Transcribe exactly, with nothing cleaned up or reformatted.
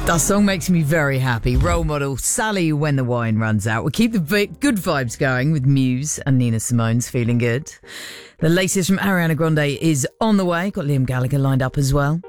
That song makes me very happy. Role model, Sally When the Wine Runs Out. We'll keep the vi- good vibes going with Muse and Nina Simone's Feeling Good. The latest from Ariana Grande is on the way. Got Liam Gallagher lined up as well.